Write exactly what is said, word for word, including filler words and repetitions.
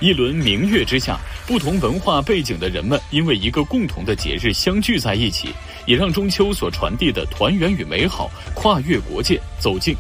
一轮明月之下，不同文化背景的人们因为一个共同的节日相聚在一起，也让中秋所传递的团圆与美好跨越国界，走进